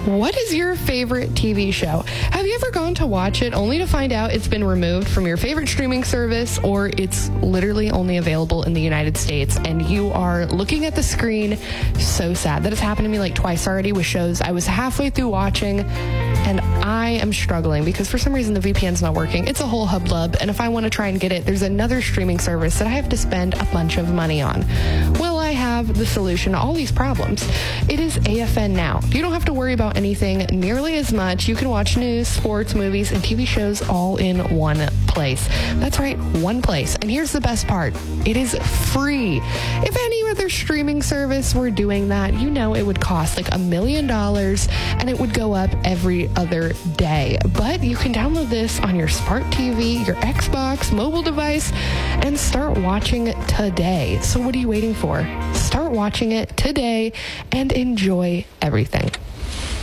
What is your favorite TV show? Have you ever gone to watch it only to find out it's been removed from your favorite streaming service, or it's literally only available in the United States, and you are looking at the screen so sad? That has happened to me like twice already with shows I was halfway through watching, and I am struggling because for some reason the VPN's not working. It's a whole hubbub, and if I want to try and get it, there's another streaming service that I have to spend a bunch of money on. Well, I have the solution to all these problems. It is AFN Now. You don't have to worry about anything nearly as much. You can watch news, sports, movies, and TV shows all in one place. That's right, one place. And here's the best part. It is free. If any other streaming service were doing that, you know it would cost like $1 million and it would go up every other day. But you can download this on your smart TV, your Xbox, mobile device, and start watching today. So what are you waiting for? Start watching it today and enjoy everything.